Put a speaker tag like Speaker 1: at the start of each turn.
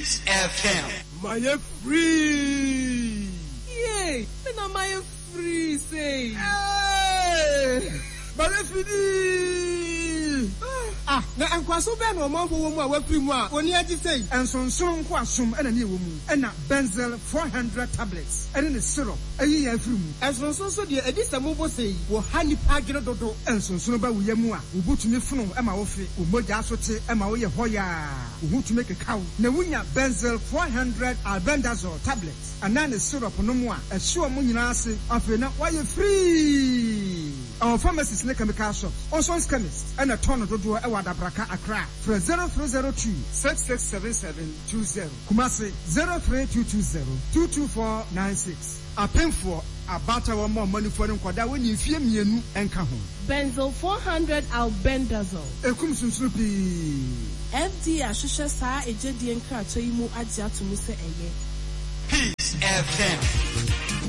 Speaker 1: Peace FM.
Speaker 2: My free.
Speaker 3: Yay! Then am I free? Say.
Speaker 2: Hey! My free.
Speaker 3: Na enkwaso be no man for woman wa free mu a oni agi say.
Speaker 2: Ensonson ko asom na ne wo mu. Na Benzel 400 tablets. Ene ne syrup. Ayi ya free mu.
Speaker 3: Ensonson so de edi samubo say wo hani pagire dodo.
Speaker 2: Ensonson ba wo yamu a obotumi funu ma wo fe. Omoja so te ma wo ye hoya. Obotumi kekaw. Na wunya Benzel 400 albendazole tablets. Ana ne syrup no mu a ehye mo nyina ase afi na wo ye free. Our pharmacies ne chemical shops, Ocean's Chemist, and a ton of Dodo Ewadabraka Accra, for 0302 667720, Kumasi 03220-22496. A paying for a batter or more money for them, when you fear me and come home.
Speaker 4: Benzel 400 albendazole.
Speaker 2: A kumsun slupi.
Speaker 4: FD Ashusha Sa Ejedi and Krato Imu Adia to Musa Eye.
Speaker 1: Peace FM.